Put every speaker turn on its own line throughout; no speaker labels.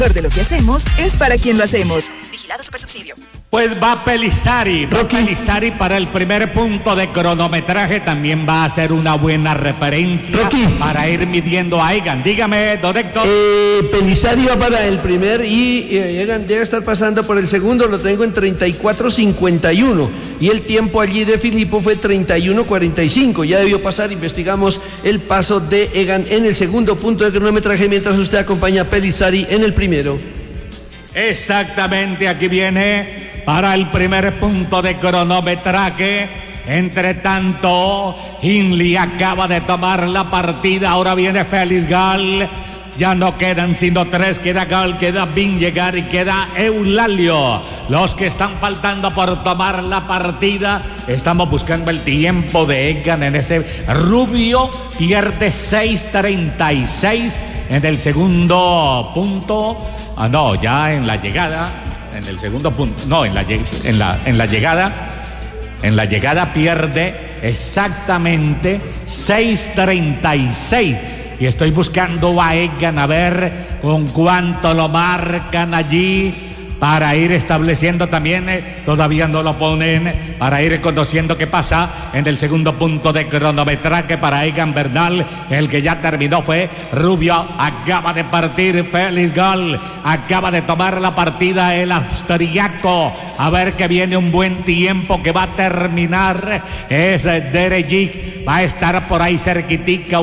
de lo que hacemos es para quien lo hacemos. Vigilado Supersubsidio.
Pues va Pelistari para el primer punto de cronometraje. También va a ser una buena referencia para ir midiendo a Egan. Dígame, don Héctor.
Pelistari va para el primer y Egan debe estar pasando por el segundo. Lo tengo en 34:51 y el tiempo allí de Filippo fue 31:45. Ya debió pasar. Investigamos el paso de Egan en el segundo punto de cronometraje mientras usted acompaña a Pelistari en el primero.
Exactamente, aquí viene para el primer punto de cronometraje. Entre tanto, Hindley acaba de tomar la partida. Ahora viene Félix Gall. Ya no quedan sino tres. Queda Gall, queda Vingegaard y queda Eulalio. Los que están faltando por tomar la partida. Estamos buscando el tiempo de Egan en ese Rubio. Pierde 6:36 en el segundo punto. Ya en la llegada. En el segundo punto. No, en la llegada. En la llegada pierde exactamente 6:36. Y estoy buscando a Egan a ver con cuánto lo marcan allí para ir estableciendo también, todavía no lo ponen, para ir conociendo qué pasa en el segundo punto de cronometraje para Egan Bernal. El que ya terminó fue Rubio. Acaba de partir Félix Gall, acaba de tomar la partida el austriaco. A ver que viene un buen tiempo que va a terminar. Es Derejik, va a estar por ahí cerquitica,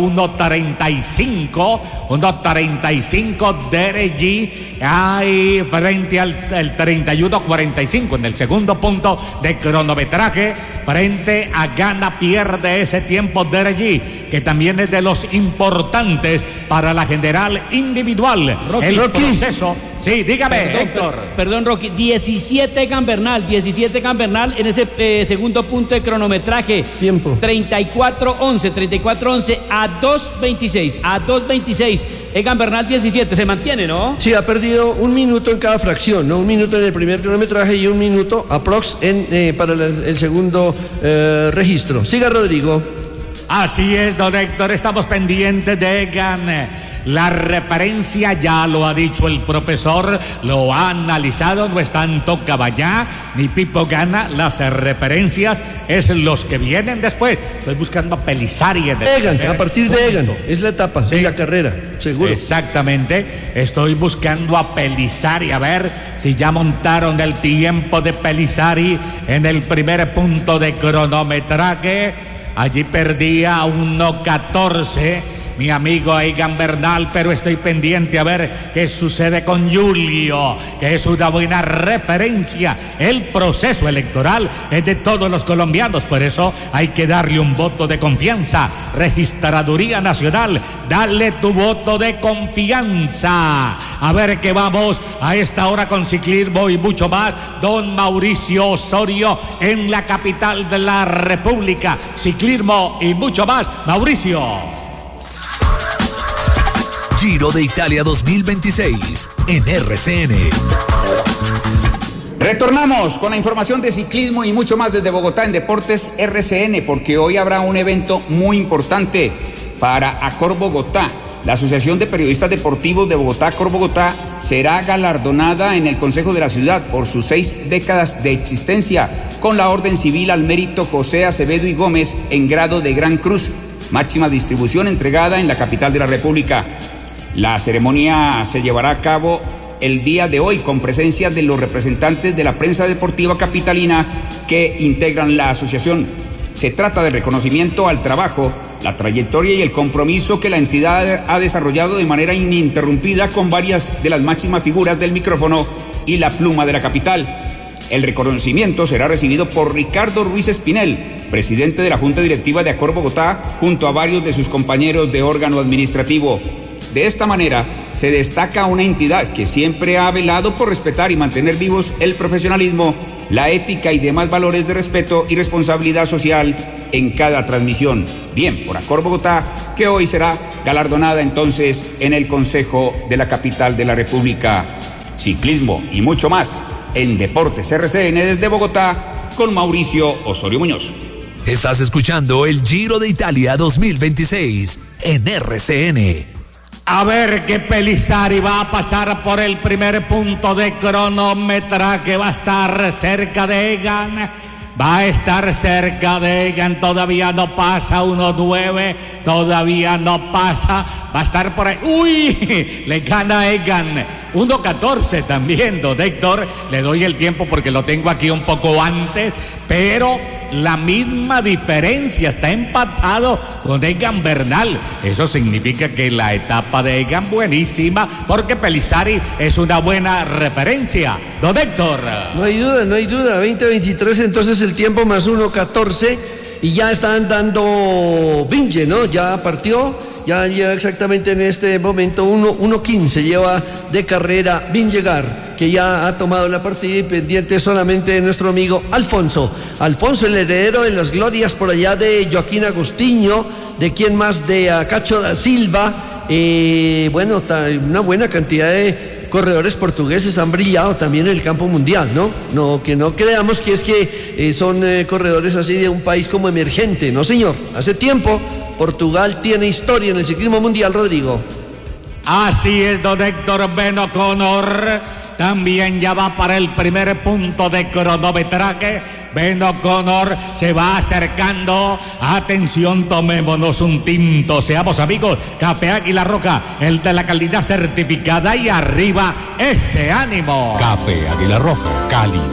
1:35 Derejik, ahí frente al el 31:45 en el segundo punto de cronometraje. Frente a Ghana pierde ese tiempo Derejik, que también es de los importantes para la general individual.
Rocky.
Proceso. Sí, dígame, Héctor.
Perdón, Rocky. 17 Egan Bernal en ese segundo punto de cronometraje.
Tiempo.
34:11 a 2:26. Egan Bernal 17, se mantiene, ¿no?
Sí, ha perdido un minuto en cada fracción, ¿no? Un minuto en el primer cronometraje y un minuto aprox para el segundo registro. Siga, Rodrigo.
Así es, don Héctor, estamos pendientes de Egan. La referencia ya lo ha dicho el profesor, lo ha analizado, no es tanto Caballá ni Pipo Gana, las referencias es los que vienen después. Estoy buscando a Pelistari.
Egan, a partir de Egan, es la etapa, sí, la carrera, seguro.
Exactamente, estoy buscando a Pelistari, a ver si ya montaron el tiempo de Pelistari en el primer punto de cronometraje. Allí perdía 1:14 mi amigo Egan Bernal, pero estoy pendiente a ver qué sucede con Julio, que es una buena referencia. El proceso electoral es de todos los colombianos, por eso hay que darle un voto de confianza. Registraduría Nacional, dale tu voto de confianza. A ver qué vamos a esta hora con ciclismo y mucho más. Don Mauricio Osorio en la capital de la República. Ciclismo y mucho más. Mauricio.
Giro de Italia 2026 en RCN.
Retornamos con la información de ciclismo y mucho más desde Bogotá en Deportes RCN, porque hoy habrá un evento muy importante para Acor Bogotá. La Asociación de Periodistas Deportivos de Bogotá, Acor Bogotá, será galardonada en el Consejo de la Ciudad por sus 6 décadas de existencia con la Orden Civil al Mérito José Acevedo y Gómez en grado de Gran Cruz, máxima distribución entregada en la capital de la República. La ceremonia se llevará a cabo el día de hoy con presencia de los representantes de la prensa deportiva capitalina que integran la asociación. Se trata del reconocimiento al trabajo, la trayectoria y el compromiso que la entidad ha desarrollado de manera ininterrumpida con varias de las máximas figuras del micrófono y la pluma de la capital. El reconocimiento será recibido por Ricardo Ruiz Espinel, presidente de la Junta Directiva de Acor Bogotá, junto a varios de sus compañeros de órgano administrativo. De esta manera, se destaca una entidad que siempre ha velado por respetar y mantener vivos el profesionalismo, la ética y demás valores de respeto y responsabilidad social en cada transmisión. Bien, por Acor Bogotá, que hoy será galardonada entonces en el Consejo de la capital de la República. Ciclismo y mucho más en Deportes RCN desde Bogotá con Mauricio Osorio Muñoz.
Estás escuchando el Giro de Italia 2026 en RCN.
A ver que Pellizzari va a pasar por el primer punto de cronometraje, va a estar cerca de Egan. Va a estar cerca de Egan, todavía no pasa 1.9, todavía no pasa, va a estar por ahí. ¡Uy! Le gana Egan, 1.14 también, don Héctor. Le doy el tiempo porque lo tengo aquí un poco antes, pero la misma diferencia, está empatado con Egan Bernal. Eso significa que la etapa de Egan buenísima, porque Pellizzari es una buena referencia, don Héctor.
No hay duda, 20-23 entonces el tiempo más 1.14 y ya están dando Vinge, ¿no? Ya partió, ya lleva exactamente en este momento 1.15 lleva de carrera Vingegaard, que ya ha tomado la partida y pendiente solamente de nuestro amigo Alfonso, el heredero de las glorias por allá de Joaquín Agostinho, de quién más, de Cacho da Silva, bueno, una buena cantidad de corredores portugueses han brillado también en el campo mundial, ¿no? Que no creamos que es que son corredores así de un país como emergente, no señor, hace tiempo Portugal tiene historia en el ciclismo mundial, Rodrigo.
Así es, don Héctor. Ben O'Connor también ya va para el primer punto de cronometraje. Ben O'Connor se va acercando. Atención, tomémonos un tinto. Seamos amigos. Café Águila Roja, el de la calidad certificada. Y arriba ese ánimo.
Café Águila Roja, Cali.